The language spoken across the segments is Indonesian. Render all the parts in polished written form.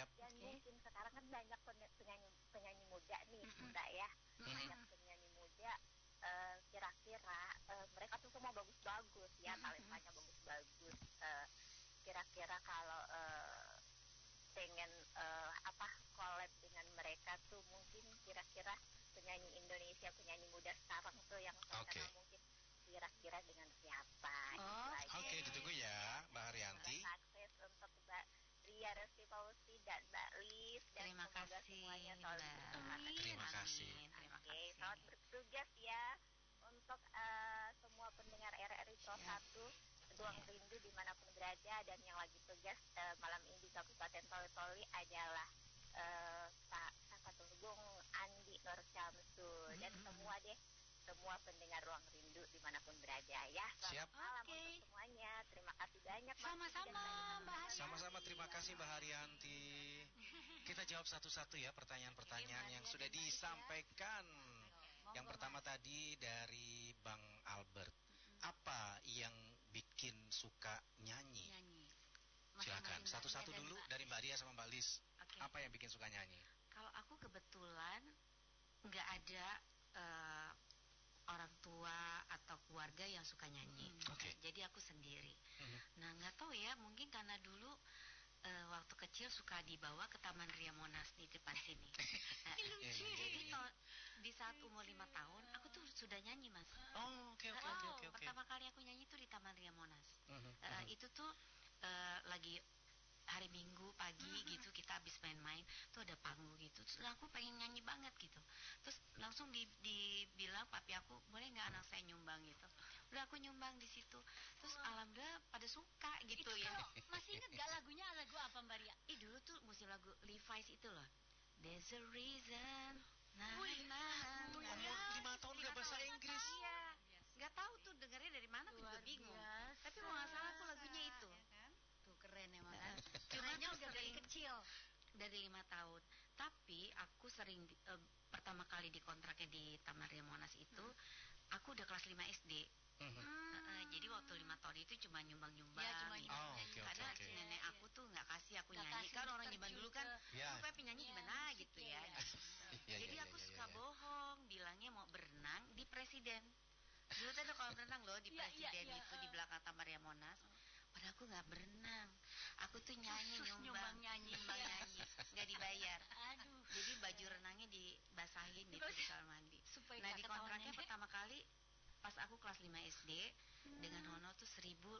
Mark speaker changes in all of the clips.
Speaker 1: Siap.
Speaker 2: Dan mungkin sekarang kan banyak penyanyi muda nih, Mbak ya. Banyak penyanyi muda. Kira-kira mereka tuh semua bagus-bagus ya, talentanya bagus-bagus. Kira-kira kalau pengen collab dengan mereka tuh mungkin kira-kira penyanyi Indonesia, penyanyi muda sekarang tuh yang terkenal mungkin kira-kira dengan siapa?
Speaker 1: Oke, ditunggu ya, Mbak Haryanti.
Speaker 2: Sukses untuk Mbak Ria Resti Fauzi dan Mbak Lis, dan
Speaker 3: terima kasih Mbak.
Speaker 1: Terima kasih.
Speaker 2: Oke, selamat bertugas ya untuk semua pendengar RRI Pro 1 Ruang Rindu dimanapun berada, dan yang lagi tugas malam ini di Kabupaten Toli-Toli adalah Pak Sakatulgung Andi Nur Syamsul dan semua pendengar Ruang Rindu dimanapun berada ya. Selamat malam untuk semuanya. Terima kasih banyak.
Speaker 3: Sama-sama Mbak Haryanti.
Speaker 1: Sama-sama, terima kasih Mbak Haryanti. Kita jawab satu-satu ya pertanyaan-pertanyaan yang sudah disampaikan. Yang pertama tadi dari Bang Albert. Apa yang bikin suka nyanyi? Silakan, satu-satu dulu dari Mbak Ria sama Mbak Lis. Apa yang bikin suka nyanyi?
Speaker 3: Kalau aku kebetulan nggak ada orang tua atau keluarga yang suka nyanyi. Jadi aku sendiri. Nah, nggak tahu ya, mungkin karena dulu waktu kecil suka dibawa ke Taman Ria Monas di depan sini. Jadi di saat umur 5 tahun aku tuh sudah nyanyi, Mas.
Speaker 1: Oke.
Speaker 3: Pertama kali aku nyanyi tuh di Taman Ria Monas. Itu tuh lagi hari Minggu pagi gitu, kita habis main-main tuh ada panggung gitu, terus aku pengen nyanyi banget gitu, terus langsung dibilang papi aku, boleh nggak anak saya nyumbang gitu. Udah aku nyumbang di situ, terus alhamdulillah pada suka gitu itu ya.
Speaker 4: Masih inget gak lagunya, lagu apa Mbak Ria?
Speaker 3: Dulu tuh musim lagu Levi's itu loh, There's a Reason.
Speaker 1: Umur 5 tahun udah bahasa Inggris.
Speaker 3: Iya, nggak tahu tuh dengarnya dari mana, aku juga bingung. Tapi kalau nggak salah tuh lagunya itu.
Speaker 4: Tuh keren emang kan.
Speaker 3: Cuma
Speaker 4: udah dari kecil.
Speaker 3: Dari 5 tahun. Tapi aku sering pertama kali dikontraknya di Taman Ria Monas itu, aku udah kelas 5 SD. Jadi waktu 5 tahun itu cuma nyumbang-nyumbang. Karena nenek aku tuh nggak kasih aku nyanyi. Kan orang zaman dulu kan, supaya penyanyi gimana gitu ya. Jadi aku suka bohong, bilangnya mau berenang di Presiden. Dulu tuh ada kolam renang loh di Presiden itu di belakang Taman Ria Monas. Padahal aku nggak berenang, aku tuh nyumbang nyanyi, nggak dibayar. Jadi baju renangnya dibasahin gitu di kamar mandi. Nah, di kontraknya pertama kali pas aku kelas 5 SD dengan honor tuh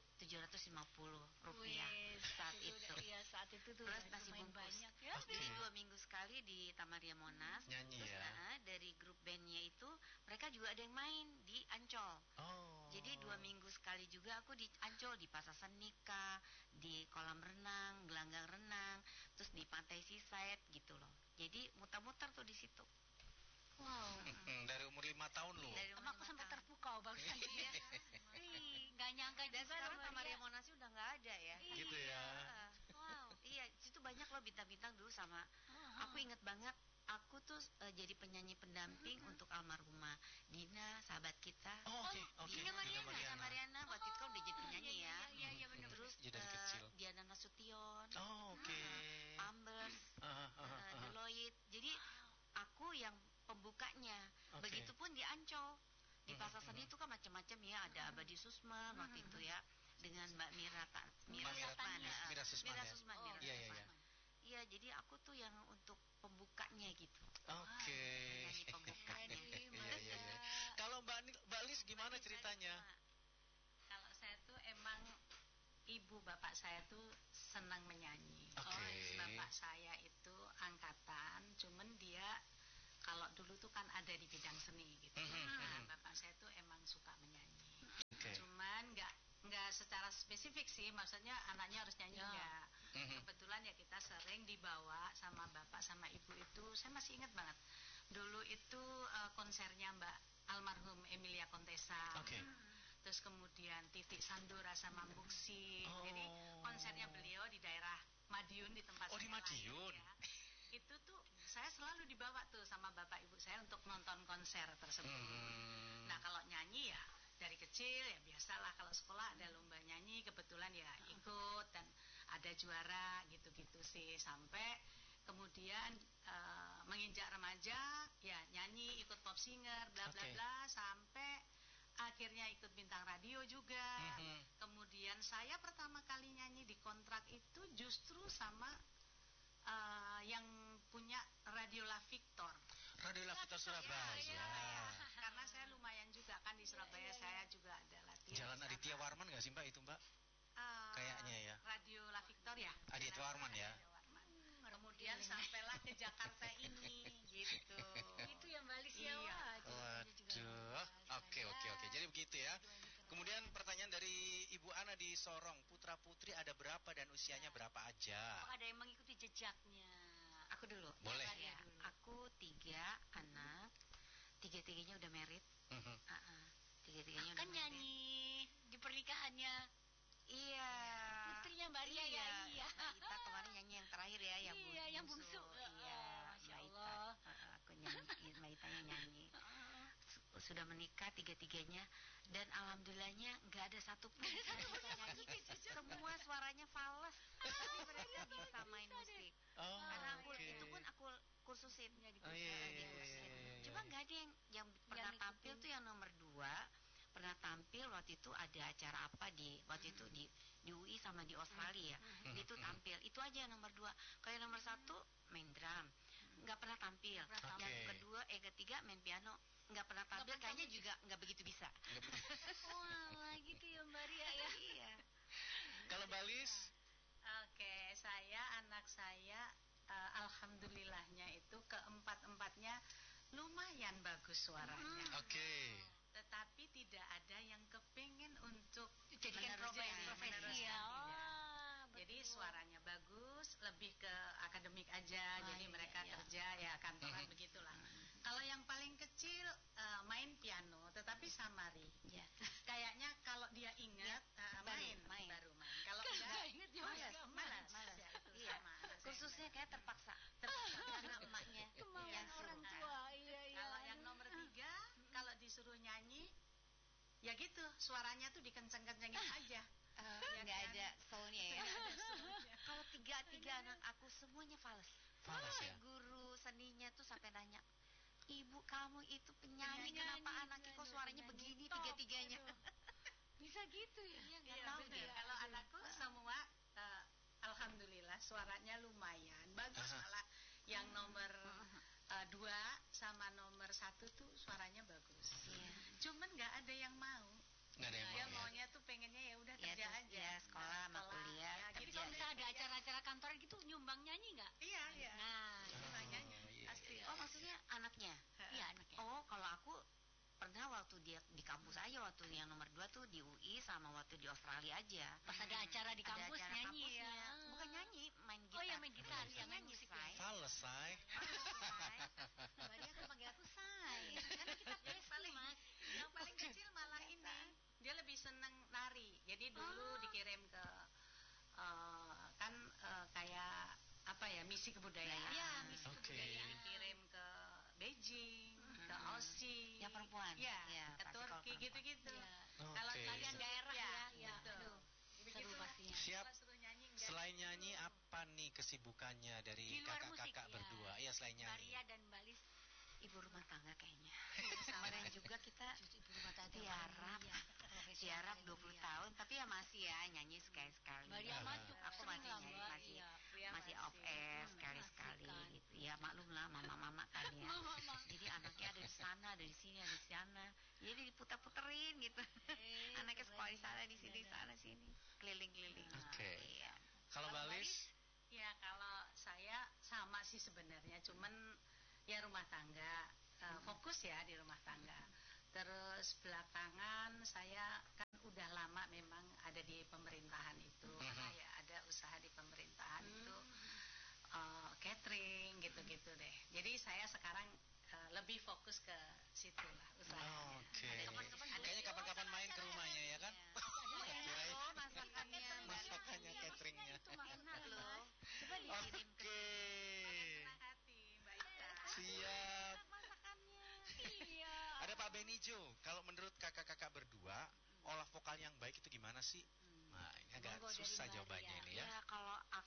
Speaker 3: Rp1.750 saat itu.
Speaker 4: Iya, saat itu tuh
Speaker 3: plus nasi bungkus.
Speaker 4: Banyak ya.
Speaker 3: Jadi 2 minggu sekali di Taman Ria Monas.
Speaker 1: Nyanyi
Speaker 3: terus dari grup bandnya itu mereka juga ada yang main di Ancol. Jadi 2 minggu sekali juga aku di Ancol, di Pasar Senika, di kolam renang, gelanggang renang, terus di pantai Seaside gitu loh. Jadi muter-muter tuh di situ.
Speaker 4: Wow.
Speaker 1: Dari umur 5 tahun loh.
Speaker 4: Sama aku sempat terpukau barusan ya. Nggak nyangka
Speaker 3: dan
Speaker 4: juga.
Speaker 3: Sekarang Taman Ria Monas udah nggak ada ya.
Speaker 1: Gitu ya.
Speaker 3: Wow. Iya, situ banyak loh bintang-bintang dulu sama. Aku inget banget. Aku tuh jadi penyanyi pendamping untuk almarhumah Dina, sahabat kita.
Speaker 4: Dina
Speaker 3: Mariana waktu itu kan udah jadi penyanyi ya.
Speaker 4: Iya benar.
Speaker 3: Terus Diana Nasution. Ambers, Deloitte. Jadi aku yang pembukanya. Begitupun di Ancol. Di Pasar Seni itu kan macam-macam ya, ada Abadi Susman waktu itu ya, dengan Mbak Mira Susman. Iya, jadi aku tuh yang untuk pembukanya gitu. Nyanyi pembukanya.
Speaker 1: Iya. Kalau Mbak Lis gimana ceritanya?
Speaker 5: Kalau saya tuh emang ibu bapak saya tuh senang menyanyi. Bapak saya itu angkatan, cuman dia kalau dulu tuh kan ada di bidang seni gitu. Bapak saya tuh emang suka menyanyi. Cuman nggak secara spesifik sih, maksudnya anaknya harus nyanyi enggak. Kebetulan ya kita sering dibawa sama bapak sama ibu itu. Saya masih ingat banget. Dulu itu konsernya Mbak almarhum Emilia Contessa. Terus kemudian Titik Sandora sama Muksi. Jadi konsernya beliau di daerah Madiun, di tempat saya
Speaker 1: di Madiun.
Speaker 5: Ya. Itu tuh saya selalu dibawa tuh sama bapak ibu saya untuk nonton konser tersebut. Nah, kalau nyanyi ya dari kecil ya biasalah, kalau sekolah ada lomba nyanyi kebetulan ya ikut, dan ada juara gitu-gitu sih, sampai kemudian menginjak remaja ya nyanyi, ikut pop singer bla bla bla, sampai akhirnya ikut bintang radio juga. Kemudian saya pertama kali nyanyi di kontrak itu justru sama yang punya Radio La Victor.
Speaker 1: Radio La Victor Surabaya.
Speaker 5: Karena saya lumayan juga kan di Surabaya, saya juga ada latihan.
Speaker 1: Jalan Aditya Warman nggak sih Mbak itu Mbak? Kayaknya ya.
Speaker 5: Radio La Victor ya.
Speaker 1: Aditya Warman ya.
Speaker 5: Kemudian sampailah ke Jakarta ini, gitu.
Speaker 4: Itu yang balik ya.
Speaker 1: Waduh. Oke. Jadi begitu ya. Kemudian pertanyaan dari Ibu Ana di Sorong, putra putri ada berapa dan usianya berapa aja?
Speaker 4: Ada yang mengikuti jejaknya.
Speaker 3: Aku dulu.
Speaker 1: Boleh.
Speaker 3: Ya, aku 3 anak, 3-3-nya udah married. 3-3-nya udah
Speaker 4: kan
Speaker 3: married.
Speaker 4: nyanyi di pernikahannya.
Speaker 3: Iya.
Speaker 4: Putrinya Mbak Ria ya. Iya.
Speaker 3: Mbak Ita kemarin nyanyi yang terakhir ya, yang bungsu.
Speaker 4: Iya, Masya Allah.
Speaker 3: Aku nyanyi, Mbak Ita yang nyanyi. Sudah menikah 3-3-nya dan alhamdulillahnya nggak ada satupun yang bisa nyanyi. Semua suaranya fals, tapi mereka bisa main musik. Karena itu pun aku kursusin ya di kursusin. Cuma nggak ada yang pernah tampil tuh yang nomor 2. Pernah tampil waktu itu ada acara apa waktu itu di UI sama di Australia ya. Dia tuh tampil. Itu aja yang nomor 2. Kalau yang nomor 1 main drum. Nggak pernah tampil. Yang kedua, ketiga main piano. Nggak pernah tampil, kayaknya juga nggak begitu bisa.
Speaker 4: Wah, gitu ya Mbak Ria ya.
Speaker 3: Iya.
Speaker 1: Kalau Balis?
Speaker 5: Oke, anak saya alhamdulillahnya itu keempat-empatnya lumayan bagus suaranya. Tetapi tidak ada yang kepingin untuk
Speaker 4: jadikan profesi ya.
Speaker 5: Jadi suaranya bagus, lebih ke akademik aja. Jadi mereka kerja ya kantoran begitulah. Kalau yang paling kecil main piano, tetapi samari. Kayaknya kalau dia ingat main. Kalau enggak ingat malas.
Speaker 3: Iya. Khususnya kayak terpaksa karena emaknya yang
Speaker 4: orang tua. Iya.
Speaker 5: Kalau yang nomor 3 kalau disuruh nyanyi ya gitu, suaranya tuh dikenceng-kencengin aja.
Speaker 3: Nggak ada soulnya ya. Kalau 3 anak aku semuanya fals.
Speaker 1: Ya?
Speaker 3: Guru seninya tuh sampai nanya, ibu kamu itu penyanyi, kenapa anaknya kok suaranya begini 3-3-nya?
Speaker 4: Bisa gitu ya?
Speaker 5: Iya, tahu deh. Kalau anakku semua alhamdulillah suaranya lumayan bagus, malah yang nomor 2 sama nomor 1 tuh suaranya bagus. Cuman nggak ada yang mau. Dia maunya tuh pengennya ya udah kerja aja.
Speaker 3: Ya, sekolah sama kuliah.
Speaker 4: Tapi kalau misalnya ada acara-acara kantor gitu nyumbang nyanyi nggak?
Speaker 5: Iya.
Speaker 4: Nah,
Speaker 5: nyumbang nyanyi. Pasti.
Speaker 3: Oh, maksudnya anaknya?
Speaker 4: Iya, anaknya.
Speaker 3: Oh, kalau aku pernah waktu dia di kampus aja, waktu yang nomor 2 tuh di UI sama waktu di Australia aja.
Speaker 4: Pas ada acara di kampus nyanyi ya.
Speaker 3: Bukan nyanyi, main gitar.
Speaker 4: Oh iya, main gitar,
Speaker 3: ya,
Speaker 4: main musik.
Speaker 1: Fales, Say.
Speaker 4: Dia kan panggil aku Say. Karena kita paling
Speaker 5: yang paling kecil malah ini. Dia lebih seneng nari. Jadi dulu dikirim ke kayak apa ya, misi kebudayaan.
Speaker 4: Iya, misi kebudayaan.
Speaker 5: Dikirim ke Beijing, ke Aussie.
Speaker 3: Yang perempuan.
Speaker 5: Ya, ke Turki gitu-gitu.
Speaker 4: Kalau kalian daerah ya.
Speaker 5: Seru pastinya.
Speaker 1: Siap. Selain nyanyi apa nih kesibukannya dari kakak-kakak berdua? Iya, selain nyanyi.
Speaker 4: Maria dan Balis
Speaker 3: ibu rumah tangga kayaknya. Kemarin juga kita
Speaker 4: ibu rumah tangga
Speaker 3: tiarap 20 tahun, tapi ya masih ya nyanyi sekali-sekali. Aku masih nyanyi, masih off air sekali-sekali gitu. Ya maklum lah, mama-mama kan ya. Jadi anaknya ada di sana, ada di sini, ada di sana. Jadi diputar-puterin gitu. Anaknya sekolah di sana, di sini, sana sini, keliling-keliling.
Speaker 1: Iya. Kalau Balis?
Speaker 5: Ya kalau saya sama sih sebenarnya, cuman ya rumah tangga, fokus ya di rumah tangga. Terus belakangan saya kan udah lama memang ada di pemerintahan itu, karena ya ada usaha di pemerintahan itu, catering gitu-gitu deh. Jadi saya sekarang lebih fokus ke situ lah usahanya.
Speaker 1: Kayaknya kapan-kapan main ke rumahnya ya kan?
Speaker 3: Masakannya,
Speaker 1: cateringnya.
Speaker 3: Enak loh. Coba dikirim ke.
Speaker 1: Siap.
Speaker 3: Masakannya.
Speaker 4: Iya.
Speaker 1: Ada Pak Benijo. Kalau menurut kakak-kakak berdua, olah vokal yang baik itu gimana sih? Nah, ini agak susah jawabannya ini ya.
Speaker 3: Ya kalau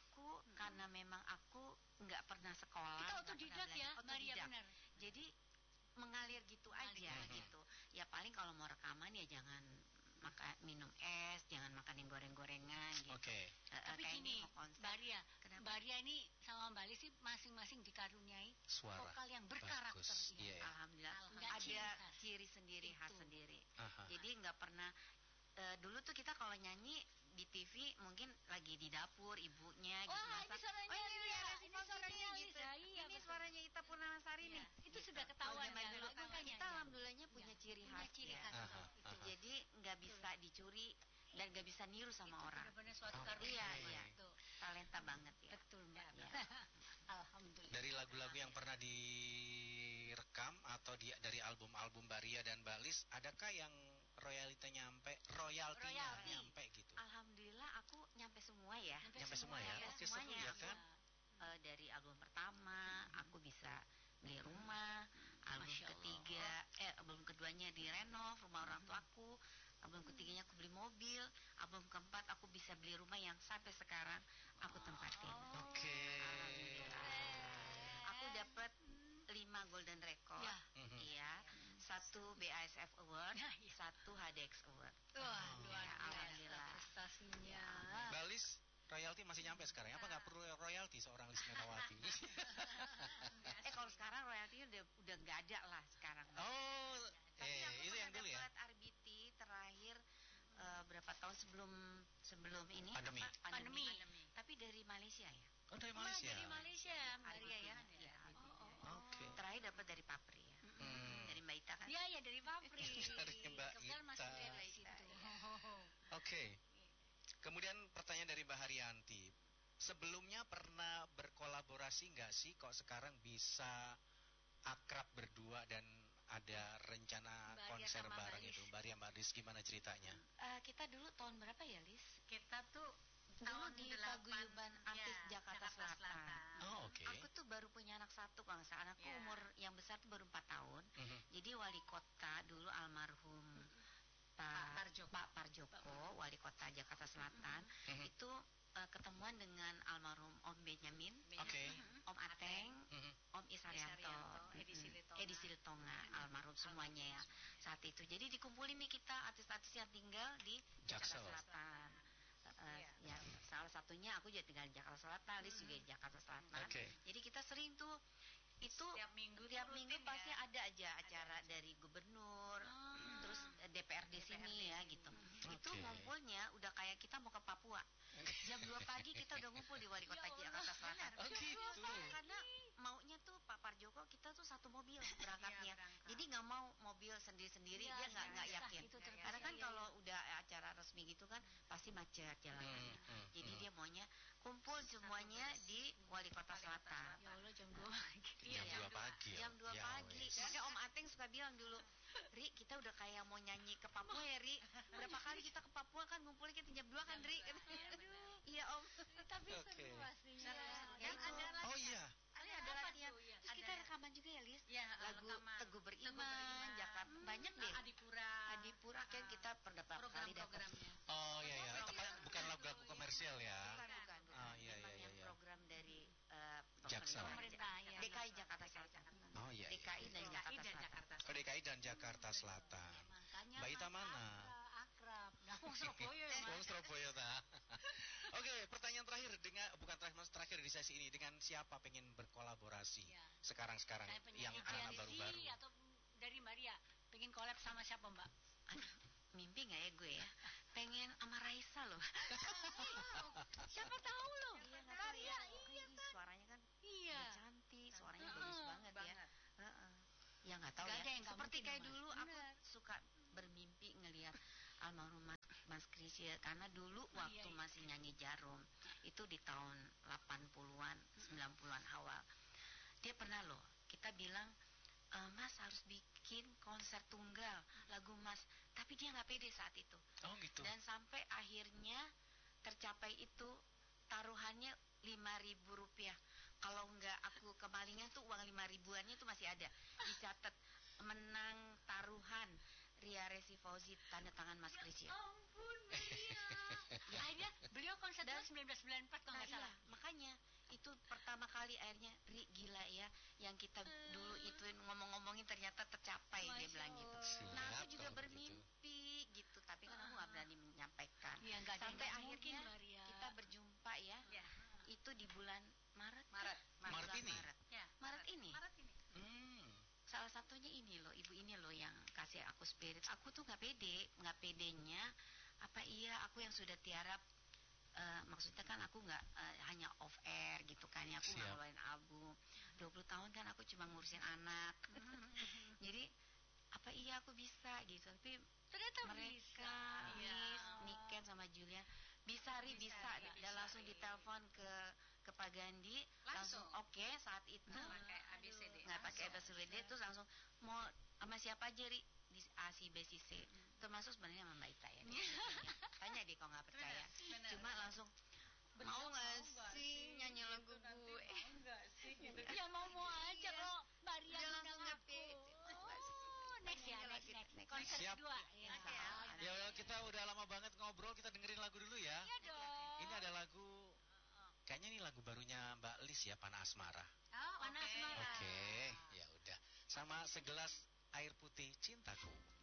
Speaker 3: banyak. Jadi mengalir gitu aja gitu. Ya paling kalau mau rekaman ya jangan minum es, jangan makan yang goreng-gorengan gitu.
Speaker 4: Tapi gini, Mbak Ria ini sama Mbak Lis sih masing-masing dikaruniai
Speaker 1: suara
Speaker 4: vokal yang berkarakter.
Speaker 3: Alhamdulillah. Ada ciri sendiri, khas sendiri. Jadi nggak pernah dulu tuh kita kalau nyanyi di TV mungkin lagi di dapur ibunya gitu masak.
Speaker 4: Ini suaranya
Speaker 3: gitu. Ini suaranya Ita Purnamasari nih.
Speaker 4: Itu sudah ketahuan ya.
Speaker 3: Dulu kita alhamdulillahnya punya ciri khas. Jadi nggak bisa dicuri dan nggak bisa niru sama orang.
Speaker 4: Benar-benar suatu karunia.
Speaker 3: Iya. Talenta banget ya.
Speaker 4: Betul, Mbak. Alhamdulillah.
Speaker 1: Dari lagu-lagu yang pernah direkam atau dari album-album Mbak Ria dan Mbak Lis, adakah yang royaltinya nyampe gitu?
Speaker 3: Alhamdulillah aku nyampe semua ya.
Speaker 1: Nyampe semua ya? Oke, seru ya kan?
Speaker 3: Dari album pertama aku bisa beli rumah, album keduanya direnov rumah orang tuaku, album ketiganya aku beli mobil, album keempat aku bisa beli rumah yang sampai sekarang aku tempatin.
Speaker 1: Oke.
Speaker 3: Aku dapat 5 Golden Record, iya, 1 BASF Award, 1 HDX Award.
Speaker 4: Alhamdulillah prestasinya.
Speaker 1: Mbak Lis, royalti masih nyampe sekarang? Apa nggak perlu royalti seorang Lis Menawati?
Speaker 3: Kalau sekarang royaltinya udah nggak ada lah sekarang. Tapi aku
Speaker 1: itu yang dulu ya.
Speaker 3: Dapat RBT terakhir berapa tahun sebelum ini
Speaker 4: Pandemi.
Speaker 3: Tapi dari Malaysia ya.
Speaker 1: Oh, dari Malaysia.
Speaker 4: Dari Malaysia,
Speaker 3: Maria ya.
Speaker 1: Oke.
Speaker 3: Terakhir dapat dari Papri ya. Dari Mbak Ita kan?
Speaker 4: Iya, dari Papri.
Speaker 1: Dari Mbak
Speaker 4: Kebetulan masih
Speaker 1: Ita.
Speaker 4: lihat dari situ.
Speaker 1: Oke. Kemudian pertanyaan dari Mbak Haryanti. Sebelumnya pernah berkolaborasi nggak sih kok sekarang bisa akrab berdua dan ada rencana konser bareng itu? Mbak Ria, Mbak Lis, gimana ceritanya?
Speaker 3: Kita dulu tahun berapa ya, Lis?
Speaker 5: Kita tuh
Speaker 3: Dulu di Paguyuban Artis Jakarta Selatan.
Speaker 1: Oh, oke.
Speaker 3: Aku tuh baru punya anak satu kalau nggak salah. Anakku umur yang besar tuh baru 4 tahun. Jadi wali kota dulu almarhum Pak Parjoko, wali kota Jakarta Selatan, itu ketemuan dengan almarhum Om Benyamin, Om Ateng, Om Isarianto, Edi Silitonga, almarhum semuanya ya saat itu. Jadi dikumpulin nih kita artis-artis yang tinggal di Jakarta Selatan. Ya salah satunya aku juga tinggal di Jakarta Selatan, Lis juga di Jakarta Selatan. Jadi kita sering tuh itu tiap minggu pasti ada aja acara dari gubernur, terus DPRD sini ya gitu. Itu ngumpulnya udah kayak kita mau ke Papua. Jam 2 pagi kita udah ngumpul di wali kota Jakarta Selatan. Karena maunya tuh Pak Parjoko kita tuh satu mobil berangkatnya. Jadi nggak mau mobil sendiri-sendiri, dia nggak yakin. Karena kan kalau udah acara resmi gitu kan pasti macet jalanannya. Jadi dia maunya kumpul semuanya di wali kota Selatan.
Speaker 4: Ya Allah, jam 2 pagi.
Speaker 1: Jam 2 pagi.
Speaker 3: Jam 2 pagi. Makanya Om Ateng suka bilang dulu, Ri, kita udah kayak mau nyanyi ke Papua ya, Ri. Berapa kali kita ke Papua kan ngumpulnya kita jam 2 kan, Ri. Iya, Om.
Speaker 4: Tapi seru pastinya.
Speaker 1: Oh iya.
Speaker 3: Ada latihan. Terus kita rekaman juga ya, Lis. Lagu Teguh Beriman, Jakarta. Banyak deh. Adipura kan kita beberapa kali dapat.
Speaker 1: Oh iya. Bukan lagu-lagu komersial ya.
Speaker 3: Bukan.
Speaker 1: Iya.
Speaker 3: Program dari
Speaker 4: pemerintah ya.
Speaker 3: DKI Jakarta Selatan.
Speaker 1: Oh iya.
Speaker 3: DKI dan Jakarta Selatan.
Speaker 1: Oh, DKI dan Jakarta Selatan. Mbak Ita mana?
Speaker 4: Akrab. Nah, Surabaya ya, Mas.
Speaker 1: Surabaya ta. Oke, pertanyaan terakhir bukan terakhir di sesi ini, dengan siapa pengen berkolaborasi sekarang yang anak baru-baru?
Speaker 4: Atau dari Maria pengen collab sama siapa, Mbak?
Speaker 3: Mimpi nggak ya gue ya? Pengen sama Raisa loh.
Speaker 4: Siapa tahu loh.
Speaker 3: Maria, iya kan. Suaranya kan cantik, suaranya bagus banget ya. Ya nggak tahu ya. Seperti kayak dulu aku suka bermimpi ngelihat almarhum Mas Krisya, karena dulu waktu masih nyanyi Jarum itu di tahun 80-an, 90-an awal. Dia pernah loh, kita bilang Mas harus bikin konser tunggal lagu Mas, tapi dia nggak pede saat itu.
Speaker 1: Oh gitu.
Speaker 3: Dan sampai akhirnya tercapai itu, taruhannya Rp5.000. Kalau nggak aku kemalingan tuh uang 5.000-annya tuh masih ada, dicatat menang taruhan Ria Resi Fauzi tanda tangan Mas Krisya.
Speaker 4: Ampun, Maria. Akhirnya beliau konser tahun 1994 kalau nggak salah.
Speaker 3: Makanya itu pertama kali akhirnya Ri, gila ya, yang kita dulu taunya ini loh, ibu ini loh yang kasih aku spirit. Aku tuh nggak pedenya. Apa iya aku yang sudah tiarap? Maksudnya kan aku nggak hanya off air gitu kan ya, aku nggak ngeluarin album 20 tahun kan aku cuma ngurusin anak. Jadi apa iya aku bisa gitu, tapi
Speaker 4: ternyata
Speaker 3: mereka Niken sama Julian bisa dan langsung ditelepon ke Pak Gandhi langsung oke, saat itu nggak pakai ABCD terus langsung mau sama siapa aja di A, C, B, C, C termasuk sebenarnya sama Mbak Ita ya, tanya deh kalau nggak percaya. Cuma langsung mau nggak sih nyanyi lagu gue?
Speaker 5: Enggak sih gitu.
Speaker 4: Ya mau aja kok Mbak Ria
Speaker 3: Dia
Speaker 4: undang
Speaker 3: langsung
Speaker 4: aku.
Speaker 3: ngerti.
Speaker 4: Next ya, next. Konser
Speaker 1: Siap.
Speaker 4: kedua ya.
Speaker 1: Ya kita udah lama banget ngobrol, kita dengerin lagu dulu ya.
Speaker 4: Iya dong.
Speaker 1: Ini ada lagu, kayaknya ini lagu barunya Mbak Lis ya, Panah Asmara.
Speaker 4: Oh, Panah Asmara.
Speaker 1: Oke, ya udah. Sama Segelas Air Putih Cintaku.